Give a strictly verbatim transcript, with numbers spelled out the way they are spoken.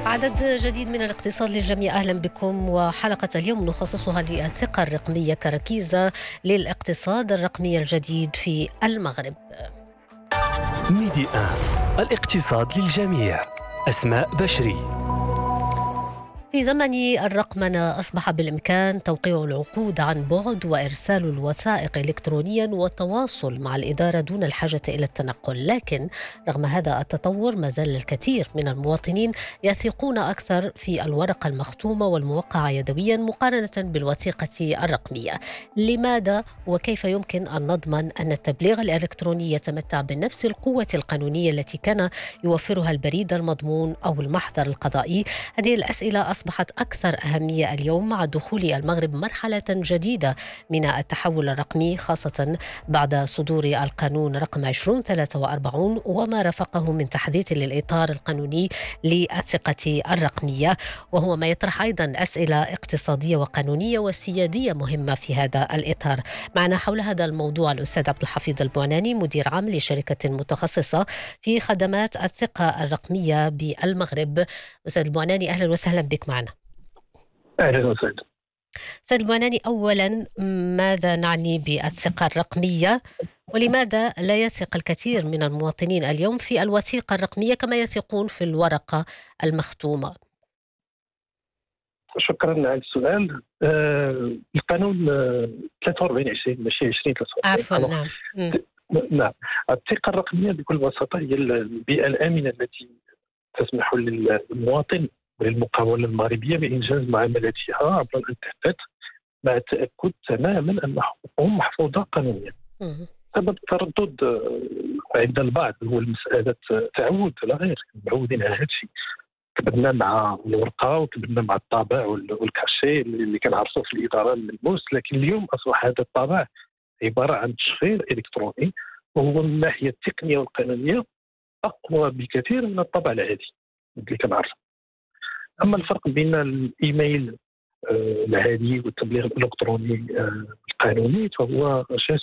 عدد جديد من الاقتصاد للجميع، أهلا بكم. وحلقة اليوم نخصصها للثقة الرقمية كركيزة للاقتصاد الرقمي الجديد في المغرب. ميدي آن الاقتصاد للجميع. أسماء بشري. في زمن الرقمنة أصبح بالإمكان توقيع العقود عن بعد وإرسال الوثائق إلكترونيا والتواصل مع الإدارة دون الحاجة إلى التنقل، لكن رغم هذا التطور ما زال الكثير من المواطنين يثقون أكثر في الورقة المختومة والموقعة يدويا مقارنة بالوثيقة الرقمية. لماذا وكيف يمكن أن نضمن أن التبليغ الإلكتروني يتمتع بنفس القوة القانونية التي كان يوفرها البريد المضمون أو المحضر القضائي؟ هذه الأسئلة أصبحت أكثر أهمية اليوم مع دخول المغرب مرحلة جديدة من التحول الرقمي، خاصة بعد صدور القانون رقم عشرين ثلاثة وأربعين وما رافقه من تحديث للإطار القانوني للثقة الرقمية، وهو ما يطرح أيضا أسئلة اقتصادية وقانونية وسيادية مهمة في هذا الإطار. معنا حول هذا الموضوع الأستاذ عبد الحفيظ البعناني، مدير عام لشركة متخصصة في خدمات الثقة الرقمية بالمغرب. أستاذ البعناني، أهلا وسهلا بك معنا. أهلا وسهلا. أستاذ البعناني، أولا ماذا نعني بالثقة الرقمية، ولماذا لا يثق الكثير من المواطنين اليوم في الوثيقة الرقمية كما يثقون في الورقة المختومة؟ شكرا على السؤال. آه القانون آه ثلاثة وأربعين عشرين ماشي عشرين ثلاثة وأربعين. عفوا. نعم. نعم. الثقة الرقمية بكل بساطة هي البيئة الآمنة التي تسمح للمواطن وللمقاولة المغربية بإنجاز معاملاتها عبر الإنترنت مع التأكد تماما أن حقوقهم محفوظة قانونيا. سبب التردد عند البعض هو المسألة تعود لا غير، معودين على هذا الشيء. كبرنا مع الورقة وكبرنا مع الطابع والكاشي اللي كنعرفوه في الإدارة الملموس، لكن اليوم أصبح هذا الطابع عبارة عن تشفير إلكتروني، وهو من الناحية التقنية والقانونية أقوى بكثير من الطابع العادي اللي كنعرفه. أما الفرق بين الإيميل العادي والتبليغ الإلكتروني القانوني فهو شيء